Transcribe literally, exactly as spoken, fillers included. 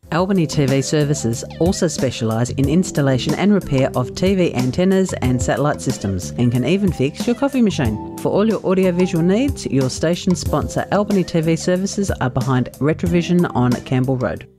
Albany T V Services also specialise in installation and repair of T V antennas and satellite systems, and can even fix your coffee machine. For all your audiovisual needs, your station sponsor Albany T V Services are behind Retrovision on Campbell Road.